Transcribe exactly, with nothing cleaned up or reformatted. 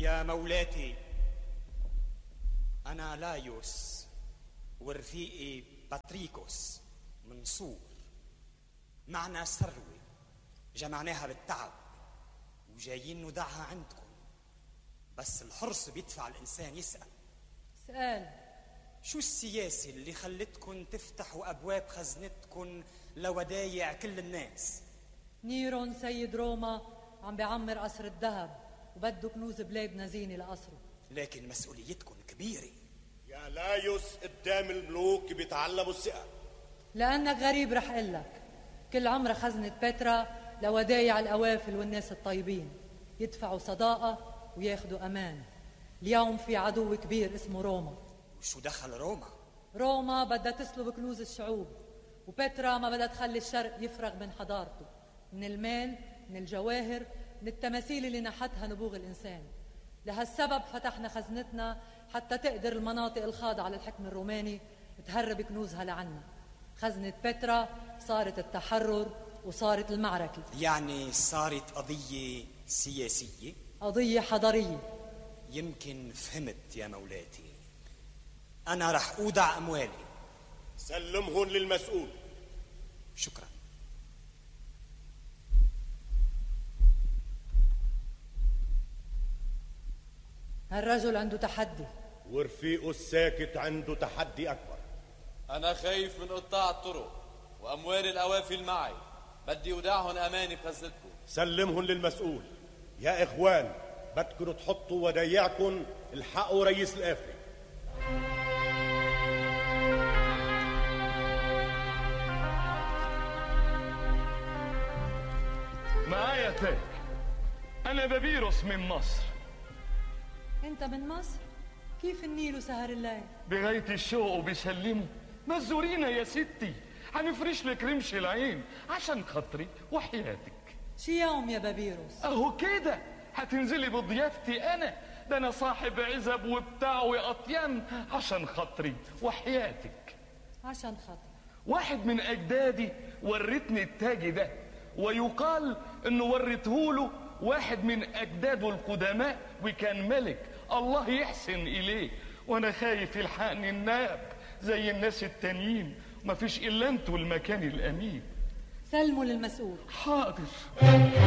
يا مولاتي، أنا لايوس ورفيقي باتريكوس من صور، معنا ثروة جمعناها بالتعب وجايين نودعها عندكم، بس الحرص بيدفع الإنسان يسأل. سأل شو السياسة اللي خلتكن تفتحوا أبواب خزنتكن لودايع كل الناس؟ نيرون سيد روما عم بيعمر قصر الذهب وبده كنوز بلادنا زينة لقصره، لكن مسؤوليتكن كبيرة. يا لايوس قدام الملوك بيتعلموا الثقة. لأنك غريب رح قلك كل عمر خزنة بترا لودايع الأوافل والناس الطيبين يدفعوا صداقة وياخدوا أمان. اليوم في عدو كبير اسمه روما. وشو دخل روما؟ روما بدها تسلب كنوز الشعوب، وبترا ما بدها تخلي الشرق يفرغ من حضارته، من المال، من الجواهر، من التماثيل اللي نحتها نبوغ الإنسان. لهالسبب فتحنا خزنتنا حتى تقدر المناطق الخاضعة للحكم الروماني تهرب كنوزها لعنا. خزنة بترا صارت التحرر وصارت المعركة، يعني صارت قضية سياسية، قضية حضارية. يمكن فهمت يا مولاتي. أنا رح أودع أموالي. سلمهن للمسؤول. شكرا. هالرجل عنده تحدي، ورفيقه الساكت عنده تحدي أكبر. أنا خايف من قطاع الطرق وأموال الأوافل معي، بدي أودعهن أماني بخزنتكم. سلمهن للمسؤول. يا إخوان، بدكن تحطوا ودايعكن، الحقوا رئيس القافلة. معايا تاج، أنا بابيروس من مصر. أنت من مصر؟ كيف النيل وسهر الليل؟ بغاية الشوق وبيسلموا. مزورينا يا ستي، هنفرش لك رمش العين عشان خاطري وحياتك. شي يوم يا بابيروس؟ اهو كده هتنزلي بضيافتي انا، ده انا صاحب عزب وبتاع وأطيان عشان خاطري وحياتك. عشان خاطري. واحد من اجدادي ورتني التاج ده، ويقال انه ورثهوله واحد من اجداده القدماء وكان ملك، الله يحسن اليه. وانا خايف يلحقني الناب زي الناس التانيين، مفيش الا انتوا المكان الامين. سلموا للمسؤول. حاضر.